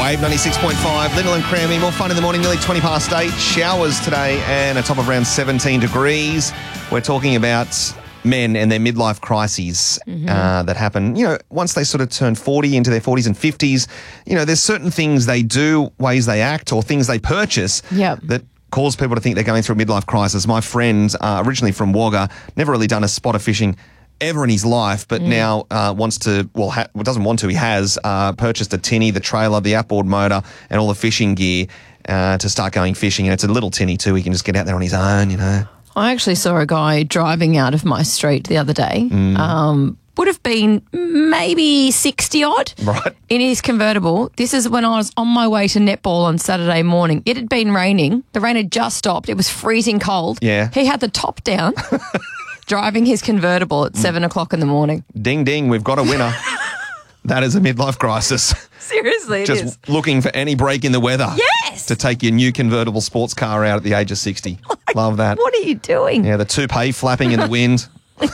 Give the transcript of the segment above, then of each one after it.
Wave 96.5, Little and Crammy. More fun in the morning, nearly 20 past 8. Showers today and a top of around 17 degrees. We're talking about men and their midlife crises that happen, once they sort of turn 40 into their 40s and 50s. There's certain things they do, ways they act, or things they purchase that cause people to think they're going through a midlife crisis. My friend, originally from Wagga, never really done a spot of fishing ever in his life, but now wants to, doesn't want to, he has purchased a tinny, the trailer, the outboard motor and all the fishing gear to start going fishing. And it's a little tinny too. He can just get out there on his own, I actually saw a guy driving out of my street the other day. Would have been maybe 60 odd in his convertible. This is when I was on my way to netball on Saturday morning. It had been raining. The rain had just stopped. It was freezing cold. Yeah. He had the top down. Driving his convertible at 7 o'clock in the morning. Ding, ding, we've got a winner. That is a midlife crisis. Seriously, it Just is. looking for any break in the weather. Yes! To take your new convertible sports car out at the age of 60. Love that. What are you doing? Yeah, the toupee flapping in the wind.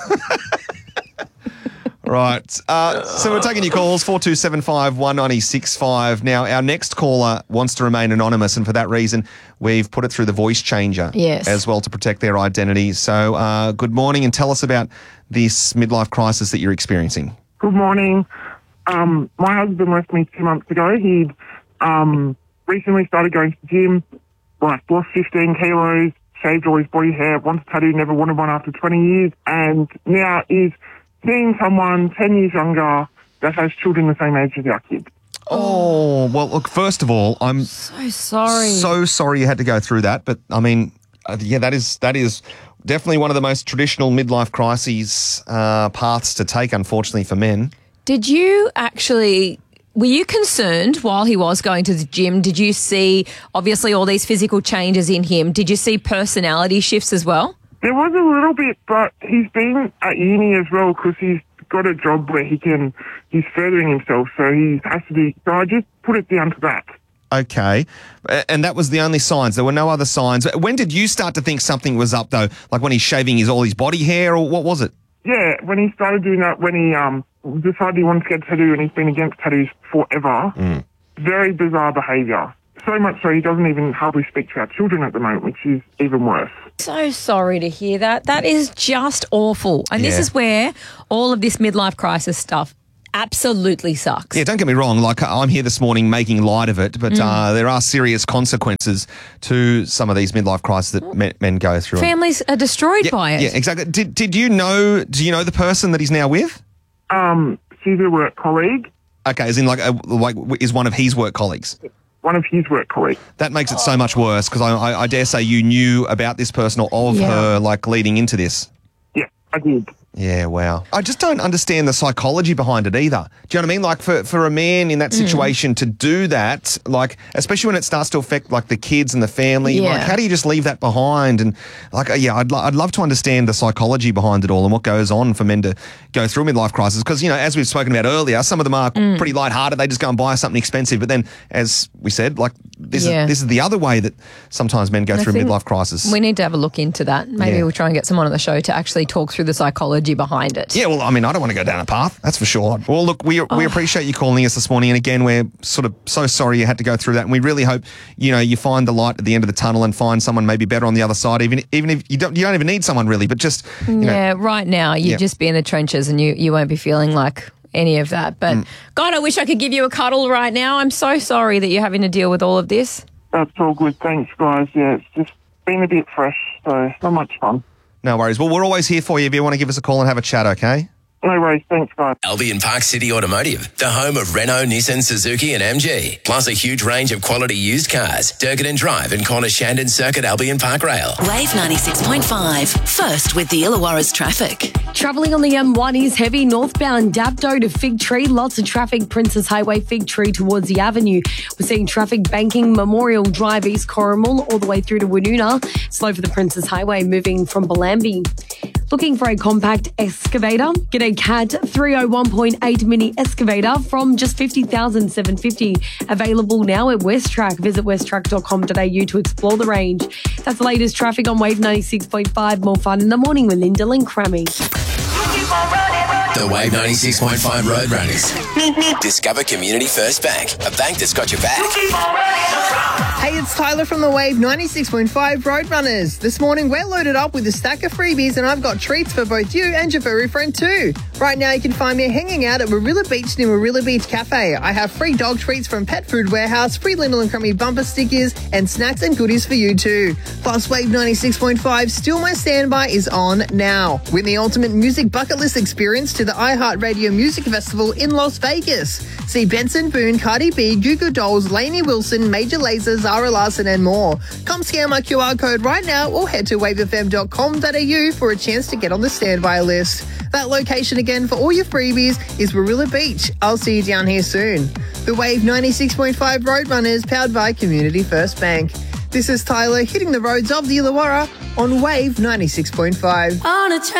Right. So we're taking your calls, 4275 1965. Now, our next caller wants to remain anonymous, and for that reason, we've put it through the voice changer as well to protect their identity. So good morning, and tell us about this midlife crisis that you're experiencing. Good morning. My husband left me 2 months ago. He'd recently started going to the gym, lost 15 kilos, shaved all his body hair, wants a tattoo, never wanted one after 20 years, and now is seeing someone 10 years younger that has children the same age as our kids. Oh, well, look, first of all, I'm so sorry. So sorry you had to go through that. But, I mean, that is definitely one of the most traditional midlife crises paths to take, unfortunately, for men. Were you concerned while he was going to the gym? Did you see, obviously, all these physical changes in him? Did you see personality shifts as well? There was a little bit, but he's been at uni as well because he's got a job where he's furthering himself, so he has to do. So I just put it down to that. Okay. And that was the only signs? There were no other signs? When did you start to think something was up, though? Like when he's shaving all his body hair, or what was it? Yeah, when he started doing that, when he decided he wanted to get a tattoo, and he's been against tattoos forever. Very bizarre behaviour. So much so he doesn't even hardly speak to our children at the moment, which is even worse. So sorry to hear that. That is just awful. And this is where all of this midlife crisis stuff absolutely sucks. Yeah, don't get me wrong. Like, I'm here this morning making light of it, but there are serious consequences to some of these midlife crises that men go through. Families are destroyed by it. Yeah, exactly. Do you know the person that he's now with? She's a work colleague. Okay, as in is one of his work colleagues? One of his work colleagues. That makes it so much worse because I dare say you knew about this person or of her leading into this. Yeah, I did. Yeah, wow. I just don't understand the psychology behind it either. Do you know what I mean? Like for a man in that situation to do that, like especially when it starts to affect like the kids and the family, like how do you just leave that behind? And I'd love to understand the psychology behind it all and what goes on for men to go through a midlife crisis because, as we've spoken about earlier, some of them are pretty lighthearted. They just go and buy something expensive. But then, as we said, like this is the other way that sometimes men go through midlife crisis. We need to have a look into that. Maybe we'll try and get someone on the show to actually talk through the psychology behind it. Yeah, well, I mean, I don't want to go down a path, that's for sure. Well, look, we appreciate you calling us this morning, and again, we're sort of so sorry you had to go through that, and we really hope, you find the light at the end of the tunnel and find someone maybe better on the other side, even if you don't even need someone really, but just, right now, you'd just be in the trenches and you won't be feeling like any of that. But God, I wish I could give you a cuddle right now. I'm so sorry that you're having to deal with all of this. That's all good. Thanks, guys. Yeah, it's just been a bit fresh, so not much fun. No worries. Well, we're always here for you if you want to give us a call and have a chat, okay? No worries. Thanks, guys. Albion Park City Automotive, the home of Renault, Nissan, Suzuki and MG, plus a huge range of quality used cars. Durkin Drive and Corner Shandon Circuit, Albion Park Rail. Wave 96.5, first with the Illawarra's traffic. Travelling on the M1 is heavy northbound Dapto to Fig Tree. Lots of traffic, Princess Highway, Fig Tree towards the avenue. We're seeing traffic banking Memorial Drive, East Corrimal, all the way through to Woonona. Slow for the Princess Highway moving from Bellambi. Looking for a compact excavator? Get a CAT 301.8 mini excavator from just $50,750. Available now at Westtrack. Visit westtrack.com.au to explore the range. That's the latest traffic on Wave 96.5. More fun in the morning with Lyndall and Crammy. The Wave 96.5 Road Runners. Discover Community First Bank, a bank that's got your back. Hey, it's Tyler from the Wave 96.5 Roadrunners. This morning, we're loaded up with a stack of freebies, and I've got treats for both you and your furry friend too. Right now, you can find me hanging out at Warilla Beach near Warilla Beach Cafe. I have free dog treats from Pet Food Warehouse, free Lindell and Crummy bumper stickers, and snacks and goodies for you too. Plus, Wave 96.5 Still My Standby is on now. Win the ultimate music bucket list experience to the iHeartRadio Music Festival in Las Vegas. See Benson Boone, Cardi B, Goo Goo Dolls, Lainey Wilson, Major Lazer, Zara Larson and more. Come scan my QR code right now or head to wavefm.com.au for a chance to get on the standby list. That location again for all your freebies is Warilla Beach. I'll see you down here soon. The Wave 96.5 Roadrunners, powered by Community First Bank. This is Tyler hitting the roads of the Illawarra on Wave 96.5.